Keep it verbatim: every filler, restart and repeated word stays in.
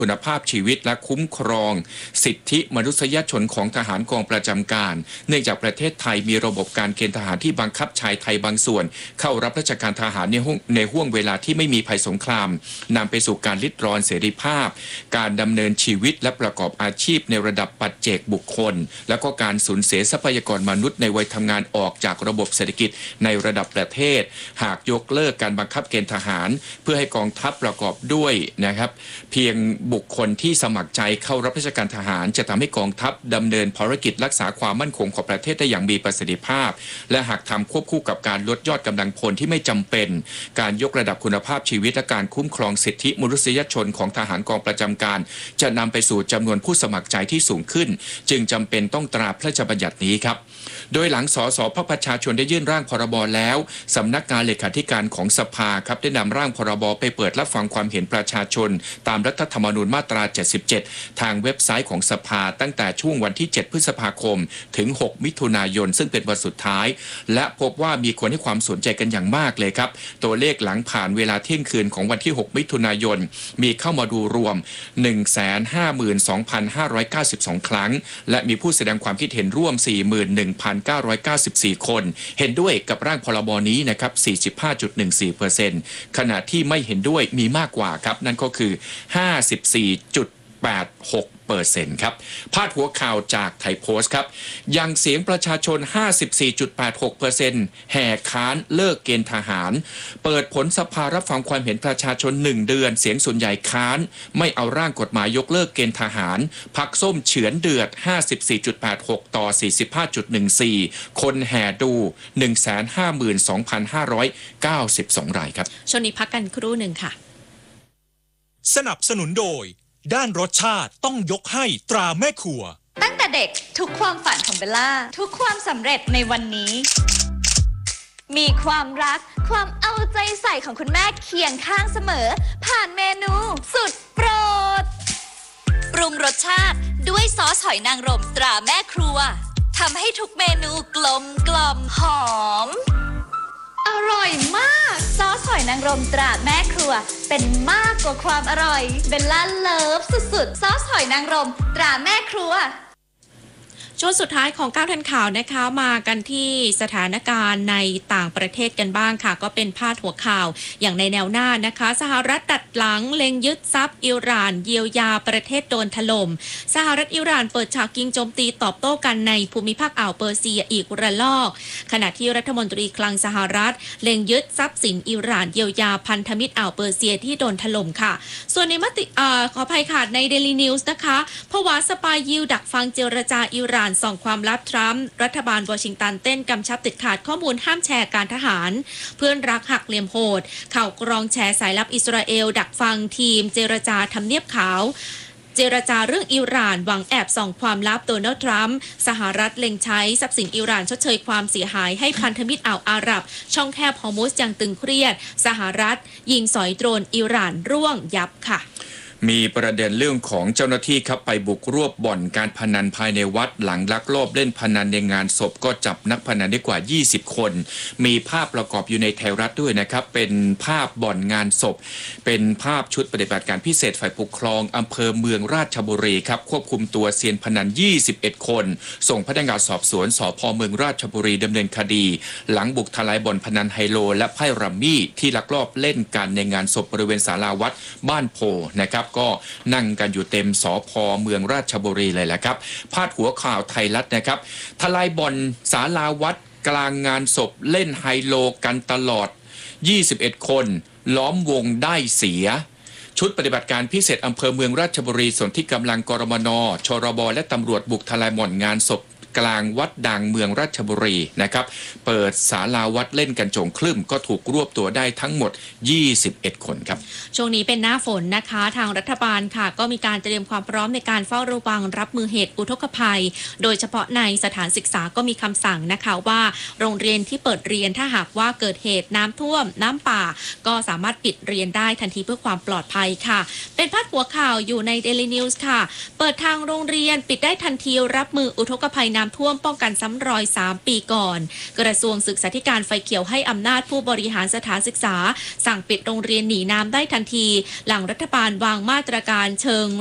คุณภาพชีวิตและคุ้มครองสิทธิมนุษยชนของทหารกองประจำการเนื่องจากประเทศไทยมีระบบการเกณฑ์ทหารที่บังคับชายไทยบางส่วนเข้ารับราชการทหารในห้วงในห้วงเวลาที่ไม่มีภัยสงครามนำไปสู่การลิดรอนเสรีภาพการดำเนินชีวิตและประกอบอาชีพในระดับปัจเจกบุคคลและก็การสูญเสียทรัพยากรมนุษย์ในวัยทำงานออกจากระบบเศรษฐกิจในระดับประเทศหากยกเลิกการบังคับเกณฑ์ทหารเพื่อให้กองทัพประกอบด้วยนะครับเพียงบุคคลที่สมัครใจเข้ารับราชการทหารจะทำให้กองทัพดำเนินภารกิจรักษาความมั่นคงของประเทศได้อย่างมีประสิทธิภาพและหากทำควบคู่กับการลดยอดกำลังพลที่ไม่จำเป็นการยกระดับคุณภาพชีวิตและการคุ้มครองสิทธิมนุษยชนของทหารกองประจำการจะนำไปสู่จำนวนผู้สมัครใจที่สูงขึ้นจึงจำเป็นต้องตราพระราชบัญญัตินี้ครับโดยหลังสสพรรคประชาชนได้ยื่นร่างพรบแล้วสำนักงานเลขาธิการของสภาครับได้นำร่างพรบไปเปิดรับฟังความเห็นประชาชนตามรัฐธรรมนูญมาตราเจ็ดสิบเจ็ดทางเว็บไซต์ของสภาตั้งแต่ช่วงวันที่เจ็ดพฤษภาคมถึงหกมิถุนายนซึ่งเป็นวันสุดท้ายและพบว่ามีคนให้ความสนใจกันอย่างมากเลยครับตัวเลขหลังผ่านเวลาเที่ยงคืนของวันที่หกมิถุนายนมีเข้ามาดูรวม หนึ่งแสนห้าหมื่นสองพันห้าร้อยเก้าสิบสอง ครั้งและมีผู้แสดงความคิดเห็นร่วม สี่หมื่นหนึ่งพันเก้าร้อยเก้าสิบสี่ คนเห็นด้วยกับร่างพรบนี้นะครับ สี่สิบห้าจุดหนึ่งสี่เปอร์เซ็นต์ ขณะที่ไม่เห็นด้วยมีมากกว่าครับนั่นก็คือ ห้าสิบสี่จุดแปดหกเปอร์เซ็นต์ ครับพาดหัวข่าวจากไทยโพสต์ครับยังเสียงประชาชน ห้าสิบสี่จุดแปดหกเปอร์เซ็นต์ แห่ค้านเลิกเกณฑ์ทหารเปิดผลสภารับฟังความเห็นประชาชนหนึ่งเดือนเสียงส่วนใหญ่ค้านไม่เอาร่างกฎหมายยกเลิกเกณฑ์ทหารพรรคส้มเฉือนเดือด ห้าสิบสี่จุดแปดหก ต่อ สี่สิบห้าจุดหนึ่งสี่ คนแห่ดู หนึ่งแสนห้าหมื่นสองพันห้าร้อยเก้าสิบสอง รายครับช่วงนี้พักกันครู่หนึ่งค่ะสนับสนุนโดยด้านรสชาติต้องยกให้ตราแม่ครัวตั้งแต่เด็กทุกความฝันของเบลล่าทุกความสำเร็จในวันนี้มีความรักความเอาใจใส่ของคุณแม่เคียงข้างเสมอผ่านเมนูสุดโปรดปรุงรสชาติด้วยซอสหอยนางรมตราแม่ครัวทำให้ทุกเมนูกลมกล่อมหอมอร่อยมากซอสหอยนางรมตราแม่ครัวเป็นมากกว่าความอร่อยเบลล่าเลิฟสุดๆซอสหอยนางรมตราแม่ครัวช่วงสุดท้ายของก้าวทันข่าวนะคะมากันที่สถานการณ์ในต่างประเทศกันบ้างค่ะก็เป็นพาดหัวข่าวอย่างในแนวหน้านะคะสหรัฐดัดหลังเล็งยึดทรัพย์อิหร่านเยียวยาประเทศโดนถล่มสหรัฐอิหร่านเปิดฉากยิงโจมตีตอบโต้กันในภูมิภาคอ่าวเปอร์เซียอีกระลอกขณะที่รัฐมนตรีคลังสหรัฐเล็งยึดทรัพย์สินอิหร่านเยียวยาพันธมิตรอ่าวเปอร์เซียที่โดนถล่มค่ะส่วนในมติอ่าขออภัยค่ะใน Daily News นะคะผวาสปายยิวดักฟังเจรจาอิหร่านส่องความลับทรัมป์รัฐบาลวอชิงตันเต้นกำชับติดขาดข้อมูลห้ามแชร์การทหารเพื่อนรักหักเหลี่ยมโหดข่าวกรองแชร์สายลับอิสราเอลดักฟังทีมเจรจาทำเนียบขาวเจรจาเรื่องอิหร่านหวังแอบส่องความลับโดนัลด์ทรัมป์สหรัฐเล็งใช้ทรัพย์สินอิหร่านชดเชยความเสียหายให้พันธมิตรอ่าวอาหรับช่องแคบฮอร์มุซยังตึงเครียดสหรัฐยิงสอยโดรนอิหร่านร่วงยับค่ะมีประเด็นเรื่องของเจ้าหน้าที่ครับไปบุกรวบบ่อนการพนันภายในวัดหลังลักลอบเล่นพนันในงานศพก็จับนักพนันได้กว่ายี่สิบคนมีภาพประกอบอยู่ในไทยรัฐด้วยนะครับเป็นภาพบ่อนงานศพเป็นภาพชุดปฏิบัติการพิเศษฝ่ายปกครองอำเภอเมืองราชบุรีครับควบคุมตัวเซียนพนันยี่สิบเอ็ดคนส่งพนักงานสอบสวนสภ.เมืองราชบุรีดำเนินคดีหลังบุกทลายบ่อนพนันไฮโลและไพ่รัมมี่ที่ลักลอบเล่นกันในงานศพบริเวณศาลาวัดบ้านโพนะครับก็นั่งกันอยู่เต็มสภ.เมืองราชบุรีเลยแหละครับพาดหัวข่าวไทยรัฐนะครับทลายบ่อนศาลาวัดกลางงานศพเล่นไฮโลกันตลอดยี่สิบเอ็ดคนล้อมวงได้เสียชุดปฏิบัติการพิเศษอำเภอเมืองราชบุรีส่วนที่กำลังกรมน.ชรบ.และตำรวจบุกทลายบ่อนงานศพกลางวัดดังเมืองราชบุรีนะครับเปิดศาลาวัดเล่นกันโจงครึ่มก็ถูกรวบตัวได้ทั้งหมดยี่สิบเอ็ดคนครับช่วงนี้เป็นหน้าฝนนะคะทางรัฐบาลค่ะก็มีการเตรียมความพร้อมในการเฝ้าระวังรับมือเหตุอุทกภัยโดยเฉพาะในสถานศึกษาก็มีคำสั่งนะคะว่าโรงเรียนที่เปิดเรียนถ้าหากว่าเกิดเหตุน้ำท่วมน้ำป่าก็สามารถปิดเรียนได้ทันทีเพื่อความปลอดภัยค่ะเป็นพาดหัวข่าวอยู่ใน Daily News ค่ะเปิดทางโรงเรียนปิดได้ทันทีรับมืออุทกภัยน้น้ำท่วมป้องกันซ้ำรอยสามปีก่อนกระทรวงศึกษาธิการไฟเขียวให้อำนาจผู้บริหารสถานศึกษาสั่งปิดโรงเรียนหนีน้ำได้ทันทีหลังรัฐบาลวางมาตรการเชิง